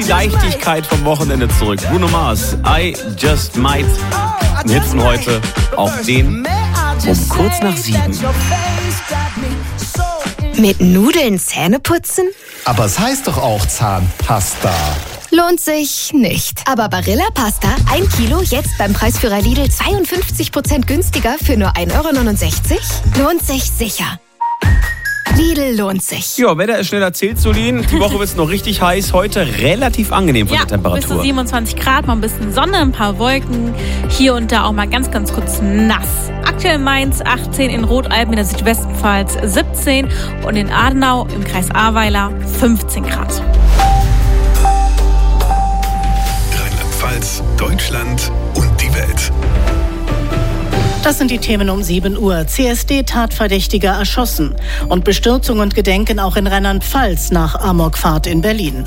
die Leichtigkeit vom Wochenende zurück. Bruno Mars, I Just Might. Wir hitzen heute auch den um kurz nach 7. Mit Nudeln Zähne putzen? Aber es heißt doch auch Zahnpasta. Lohnt sich nicht. Aber Barilla Pasta, 1 Kilo, jetzt beim Preisführer Lidl 52% günstiger für nur 1,69 €? Lohnt sich sicher. Lidl lohnt sich. Ja, Wetter ist schnell erzählt, Solin. Die Woche wird es noch richtig heiß. Heute relativ angenehm von der Temperatur. Bis zu 27 Grad, mal ein bisschen Sonne, ein paar Wolken. Hier und da auch mal ganz, ganz kurz nass. Aktuell Mainz 18, in Rodalben in der Südwestpfalz 17 und in Adenau im Kreis Ahrweiler 15 Grad. Rheinland-Pfalz, Deutschland und die Welt. Das sind die Themen um 7 Uhr. CSD-Tatverdächtiger erschossen. Und Bestürzung und Gedenken auch in Rheinland-Pfalz nach Amokfahrt in Berlin.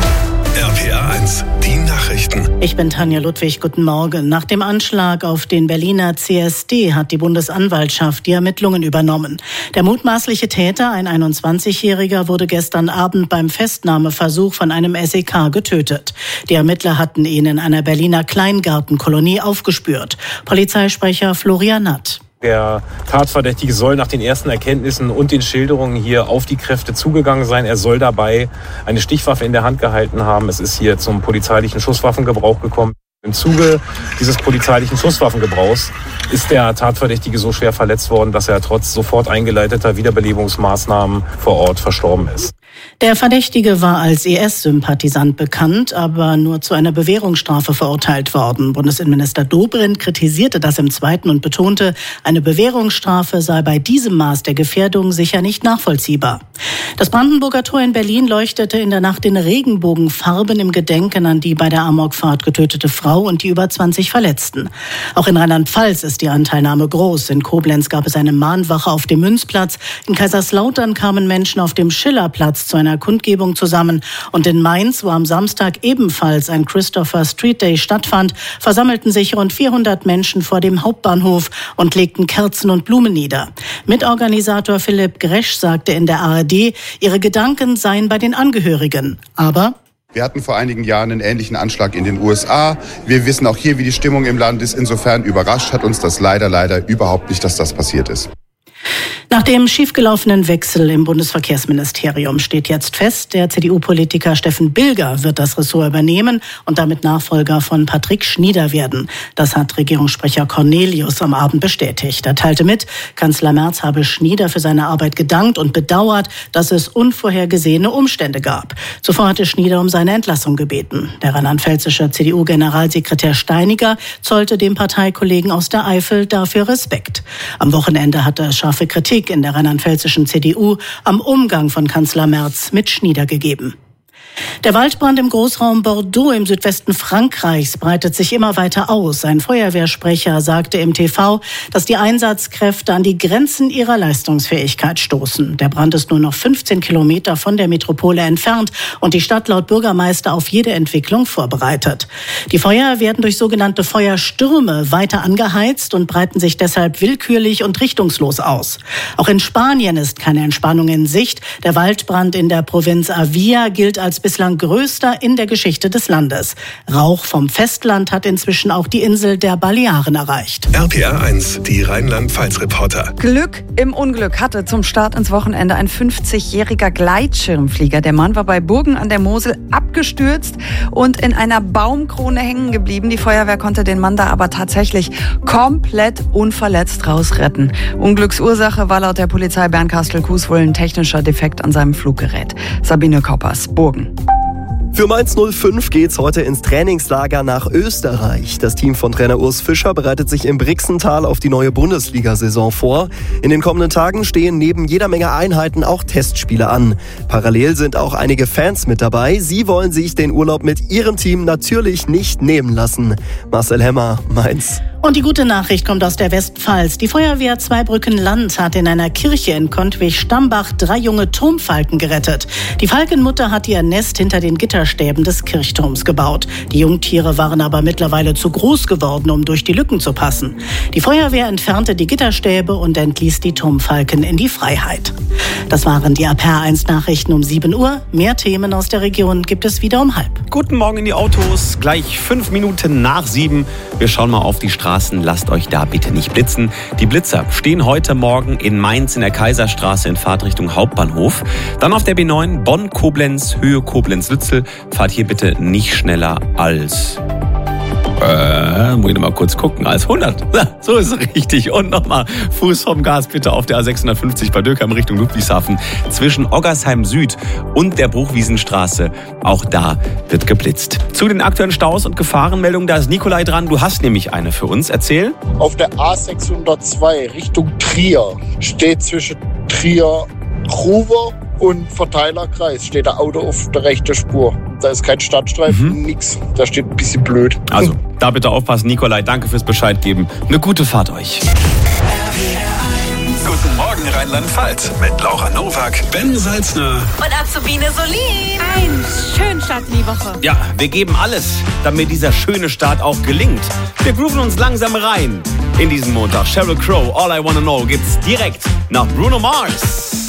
RPA 1, die Nachrichten. Ich bin Tanja Ludwig, guten Morgen. Nach dem Anschlag auf den Berliner CSD hat die Bundesanwaltschaft die Ermittlungen übernommen. Der mutmaßliche Täter, ein 21-Jähriger, wurde gestern Abend beim Festnahmeversuch von einem SEK getötet. Die Ermittler hatten ihn in einer Berliner Kleingartenkolonie aufgespürt. Polizeisprecher Florian Natt. Der Tatverdächtige soll nach den ersten Erkenntnissen und den Schilderungen hier auf die Kräfte zugegangen sein. Er soll dabei eine Stichwaffe in der Hand gehalten haben. Es ist hier zum polizeilichen Schusswaffengebrauch gekommen. Im Zuge dieses polizeilichen Schusswaffengebrauchs ist der Tatverdächtige so schwer verletzt worden, dass er trotz sofort eingeleiteter Wiederbelebungsmaßnahmen vor Ort verstorben ist. Der Verdächtige war als IS-Sympathisant bekannt, aber nur zu einer Bewährungsstrafe verurteilt worden. Bundesinnenminister Dobrindt kritisierte das im Zweiten und betonte, eine Bewährungsstrafe sei bei diesem Maß der Gefährdung sicher nicht nachvollziehbar. Das Brandenburger Tor in Berlin leuchtete in der Nacht in Regenbogenfarben im Gedenken an die bei der Amokfahrt getötete Frau und die über 20 Verletzten. Auch in Rheinland-Pfalz ist die Anteilnahme groß. In Koblenz gab es eine Mahnwache auf dem Münzplatz. In Kaiserslautern kamen Menschen auf dem Schillerplatz zu einer Kundgebung zusammen. Und in Mainz, wo am Samstag ebenfalls ein Christopher Street Day stattfand, versammelten sich rund 400 Menschen vor dem Hauptbahnhof und legten Kerzen und Blumen nieder. Mitorganisator Philipp Gresch sagte in der ARD, ihre Gedanken seien bei den Angehörigen. Aber wir hatten vor einigen Jahren einen ähnlichen Anschlag in den USA. Wir wissen auch hier, wie die Stimmung im Land ist. Insofern überrascht hat uns das leider überhaupt nicht, dass das passiert ist. Nach dem schiefgelaufenen Wechsel im Bundesverkehrsministerium steht jetzt fest, der CDU-Politiker Steffen Bilger wird das Ressort übernehmen und damit Nachfolger von Patrick Schnieder werden. Das hat Regierungssprecher Cornelius am Abend bestätigt. Er teilte mit, Kanzler Merz habe Schnieder für seine Arbeit gedankt und bedauert, dass es unvorhergesehene Umstände gab. Zuvor hatte Schnieder um seine Entlassung gebeten. Der rheinland-pfälzische CDU-Generalsekretär Steiniger zollte dem Parteikollegen aus der Eifel dafür Respekt. Am Wochenende hatte es scharfe Kritik in der rheinland-pfälzischen CDU am Umgang von Kanzler Merz mit Schnieder gegeben. Der Waldbrand im Großraum Bordeaux im Südwesten Frankreichs breitet sich immer weiter aus. Ein Feuerwehrsprecher sagte im TV, dass die Einsatzkräfte an die Grenzen ihrer Leistungsfähigkeit stoßen. Der Brand ist nur noch 15 Kilometer von der Metropole entfernt und die Stadt laut Bürgermeister auf jede Entwicklung vorbereitet. Die Feuer werden durch sogenannte Feuerstürme weiter angeheizt und breiten sich deshalb willkürlich und richtungslos aus. Auch in Spanien ist keine Entspannung in Sicht. Der Waldbrand in der Provinz Avia gilt als bislang größter in der Geschichte des Landes. Rauch vom Festland hat inzwischen auch die Insel der Balearen erreicht. RPA 1, die Rheinland-Pfalz-Reporter. Glück im Unglück hatte zum Start ins Wochenende ein 50-jähriger Gleitschirmflieger. Der Mann war bei Burgen an der Mosel abgestürzt und in einer Baumkrone hängen geblieben. Die Feuerwehr konnte den Mann da aber tatsächlich komplett unverletzt rausretten. Unglücksursache war laut der Polizei Bernkastel-Kues wohl ein technischer Defekt an seinem Fluggerät. Sabine Koppers, Burgen. Für Mainz 05 geht's heute ins Trainingslager nach Österreich. Das Team von Trainer Urs Fischer bereitet sich im Brixental auf die neue Bundesliga-Saison vor. In den kommenden Tagen stehen neben jeder Menge Einheiten auch Testspiele an. Parallel sind auch einige Fans mit dabei. Sie wollen sich den Urlaub mit ihrem Team natürlich nicht nehmen lassen. Marcel Hemmer, Mainz. Und die gute Nachricht kommt aus der Westpfalz. Die Feuerwehr Zweibrücken-Land hat in einer Kirche in Kontwig-Stambach 3 junge Turmfalken gerettet. Die Falkenmutter hat ihr Nest hinter den Gitterstäben des Kirchturms gebaut. Die Jungtiere waren aber mittlerweile zu groß geworden, um durch die Lücken zu passen. Die Feuerwehr entfernte die Gitterstäbe und entließ die Turmfalken in die Freiheit. Das waren die RPR1 Nachrichten um 7 Uhr. Mehr Themen aus der Region gibt es wieder um 6:30. Guten Morgen in die Autos, gleich 5 Minuten nach 7. Wir schauen mal auf die Straßen. Lasst euch da bitte nicht blitzen. Die Blitzer stehen heute Morgen in Mainz in der Kaiserstraße in Fahrtrichtung Hauptbahnhof. Dann auf der B9 Bonn-Koblenz, Höhe Koblenz-Lützel. Fahrt hier bitte nicht schneller als... muss ich noch mal kurz gucken, als 100. So ist es richtig. Und nochmal Fuß vom Gas bitte auf der A650 bei Dürkheim Richtung Ludwigshafen. Zwischen Oggersheim Süd und der Bruchwiesenstraße. Auch da wird geblitzt. Zu den aktuellen Staus und Gefahrenmeldungen, da ist Nikolai dran. Du hast nämlich eine für uns. Erzähl. Auf der A602 Richtung Trier steht zwischen Trier-Ruwer und Verteilerkreis steht ein Auto auf der rechten Spur. Da ist kein Stadtstreifen, nix. Da steht ein bisschen blöd. Also, da bitte aufpassen, Nikolai. Danke fürs Bescheid geben. Eine gute Fahrt euch. Guten Morgen Rheinland-Pfalz mit Laura Nowak, Ben Salzner Und Azubine Solin. Einen schönen Start in die Woche. Ja, wir geben alles, damit dieser schöne Start auch gelingt. Wir grooven uns langsam rein in diesen Montag. Sheryl Crow, All I Wanna Know gibt's direkt nach Bruno Mars.